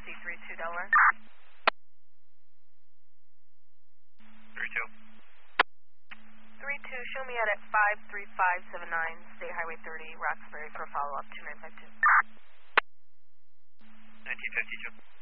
Taxi 32 Delaware. 32. 32, show me out at 53579, State Highway 30, Roxbury for follow-up 2952. 1952.